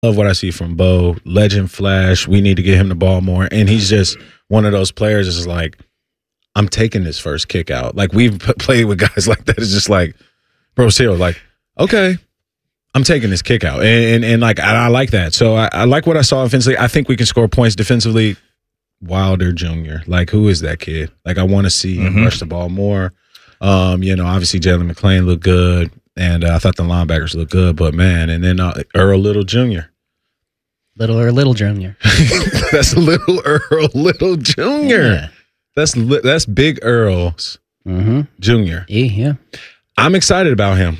love what I see from Bo. Legend Flash. We need to get him the ball more. And he's just one of those players that's like, I'm taking this first kick out. Like, we've played with guys like that. It's just like, bro, still, like, okay, I'm taking this kick out. And like, I like that. So I like what I saw offensively. I think we can score points defensively. Wilder Jr. Like, who is that kid? Like, I want to see him rush the ball more. Obviously Jalen McClain looked good, and I thought the linebackers looked good. But, man, and then Earl Little Jr. Little Jr. That's Little Earl Little Jr. Yeah. That's Big Earl's Jr. Yeah. I'm excited about him.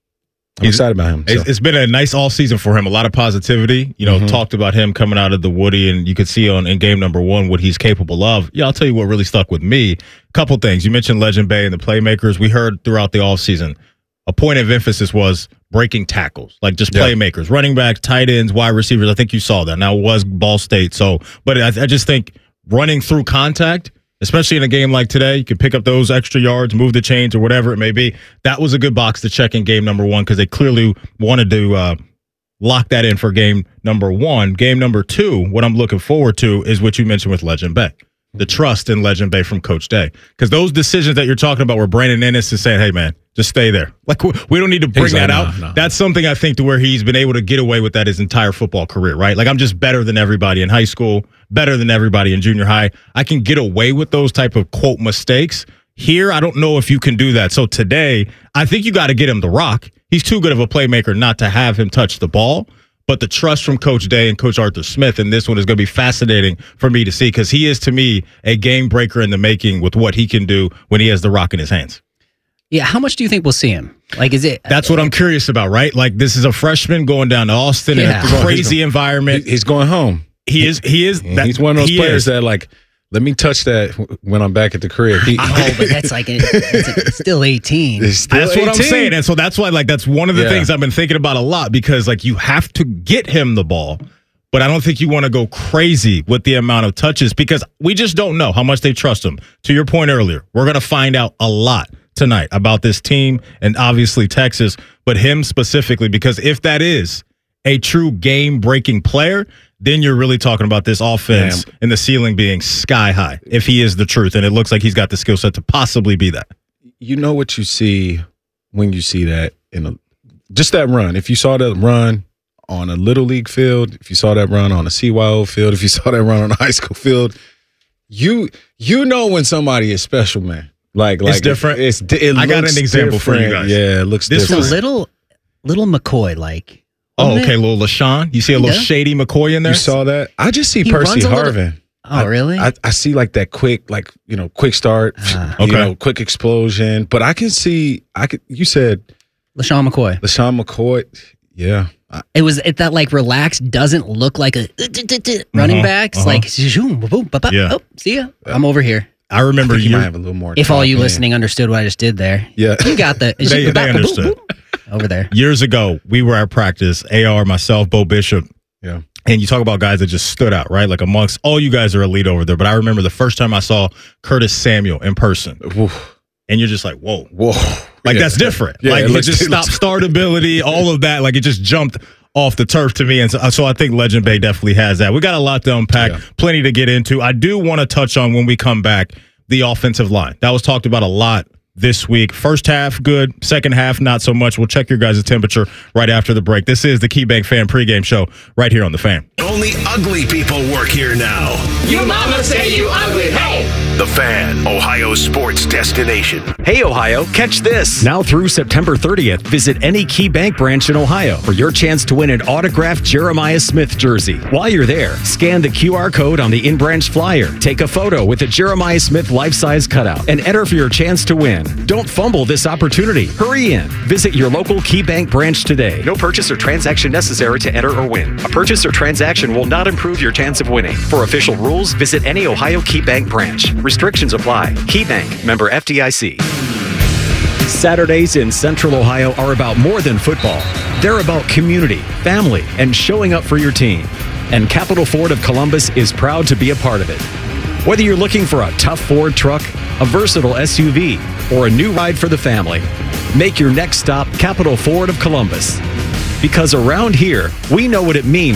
It's been a nice all season for him. A lot of positivity. Talked about him coming out of the Woody, and you could see in game number 1 what he's capable of. Yeah, I'll tell you what really stuck with me. A couple things. You mentioned Legend Bay and the playmakers. We heard throughout the offseason a point of emphasis was breaking tackles, like just playmakers, running backs, tight ends, wide receivers. I think you saw that. Now it was Ball State. But I just think running through contact, especially in a game like today, you can pick up those extra yards, move the chains, or whatever it may be. That was a good box to check in game number 1 because they clearly wanted to lock that in for game number 1. Game number 2, what I'm looking forward to is what you mentioned with Legend Bay. The trust in Legend Bay from Coach Day. Because those decisions that you're talking about where Brandon Ennis is saying, hey, man, just stay there. Like, we don't need to bring that out. No. That's something I think to where he's been able to get away with that his entire football career, right? Like, I'm just better than everybody in high school, better than everybody in junior high. I can get away with those type of, quote, mistakes. Here, I don't know if you can do that. So today, I think you got to get him the rock. He's too good of a playmaker not to have him touch the ball. But the trust from Coach Day and Coach Arthur Smith in this one is going to be fascinating for me to see because he is, to me, a game breaker in the making with what he can do when he has the rock in his hands. Yeah, how much do you think we'll see him? Like, is it? That's what I'm curious about, right? Like, this is a freshman going down to Austin in a crazy environment. He's going home. He is. He's one of those players that, like, let me touch that when I'm back at the crib. But that's like it's still 18. That's 18. What I'm saying. And so that's why, like, that's one of the things I've been thinking about a lot because, like, you have to get him the ball, but I don't think you want to go crazy with the amount of touches because we just don't know how much they trust him. To your point earlier, we're going to find out a lot tonight about this team and obviously Texas, but him specifically because if that is a true game-breaking player, then you're really talking about this offense and the ceiling being sky high if he is the truth. And it looks like he's got the skill set to possibly be that. You know what you see when you see that just that run. If you saw that run on a Little League field, if you saw that run on a CYO field, if you saw that run on a high school field, you know when somebody is special, man. Like it's different. I got an example for you guys. Yeah, it looks different. It's a little McCoy like. Oh, okay, little LaShawn. You see a little shady McCoy in there? You saw that? I just see Percy Harvin. Really? I see like that quick, quick start, quick explosion. But you said LaShawn McCoy. Yeah. That like relaxed, doesn't look like a running back. It's like, oh, see ya. I'm over here. I remember you might have a little more. If all you listening understood what I just did there. Yeah. You got the. They understood. Over there. Years ago, we were at practice, AR, myself, Bo Bishop. Yeah. And you talk about guys that just stood out, right? Like amongst all you guys are elite over there. But I remember the first time I saw Curtis Samuel in person. Oof. And you're just like, whoa. Like, that's different. Yeah, like, he just stopped startability, all of that. Like, it just jumped off the turf to me. And so I think Legend Bay definitely has that. We got a lot to unpack, plenty to get into. I do want to touch on, when we come back, the offensive line. That was talked about a lot this week. First half, good. Second half, not so much. We'll check your guys' temperature right after the break. This is the KeyBank Fan pregame show right here on The Fan. Only ugly people work here now. You mama say you ugly. Hey! The Fan, Ohio's sports destination. Hey, Ohio, catch this. Now through September 30th, visit any KeyBank branch in Ohio for your chance to win an autographed Jeremiah Smith jersey. While you're there, scan the QR code on the in-branch flyer, take a photo with a Jeremiah Smith life-size cutout, and enter for your chance to win. Don't fumble this opportunity. Hurry in. Visit your local KeyBank branch today. No purchase or transaction necessary to enter or win. A purchase or transaction will not improve your chance of winning. For official rules, visit any Ohio KeyBank branch. Restrictions apply. KeyBank, member FDIC. Saturdays in Central Ohio are about more than football. They're about community, family, and showing up for your team. And Capital Ford of Columbus is proud to be a part of it. Whether you're looking for a tough Ford truck, a versatile SUV, or a new ride for the family, make your next stop Capital Ford of Columbus. Because around here, we know what it means